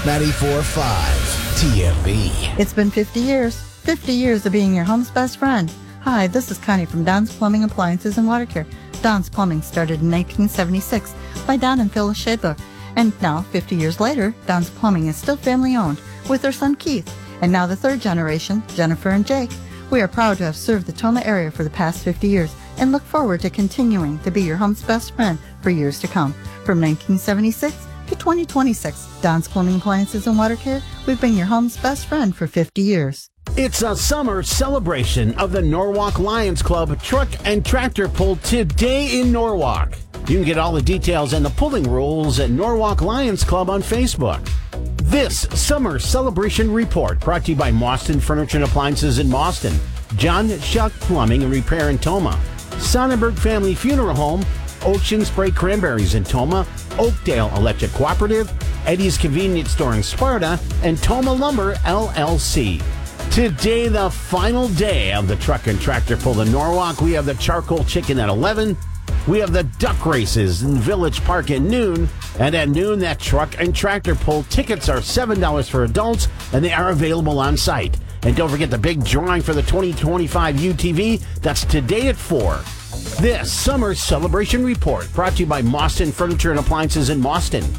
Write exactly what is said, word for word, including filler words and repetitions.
ninety-four point five T M B. It's been fifty years. fifty years of being your home's best friend. Hi, this is Connie from Don's Plumbing Appliances and Water Care. Don's Plumbing started in nineteen seventy-six by Don and Phyllis Shadler. And now, fifty years later, Don's Plumbing is still family-owned with their son Keith. And now the third generation, Jennifer and Jake. We are proud to have served the Toma area for the past fifty years and look forward to continuing to be your home's best friend for years to come. From nineteen seventy-six to twenty twenty-six, Don's Plumbing Appliances and Water Care, we've been your home's best friend for fifty years. It's a summer celebration of the Norwalk Lions Club Truck and Tractor Pull today in Norwalk. You can get all the details and the pulling rules at Norwalk Lions Club on Facebook. This summer celebration report brought to you by Mauston Furniture and Appliances in Mauston, John Shuck Plumbing and Repair in Toma, Sonnenberg Family Funeral Home, Ocean Spray Cranberries in Toma, Oakdale Electric Cooperative, Eddie's Convenience Store in Sparta, and Toma Lumber L L C. Today, the final day of the Truck and Tractor Pull in Norwalk. We have the Charcoal Chicken at eleven. We have the duck races in Village Park at noon. And at noon, that Truck and Tractor Pull tickets are seven dollars for adults, and they are available on site. And don't forget the big drawing for the twenty twenty-five U T V. That's today at four. This summer celebration report brought to you by Mauston Furniture and Appliances in Mauston.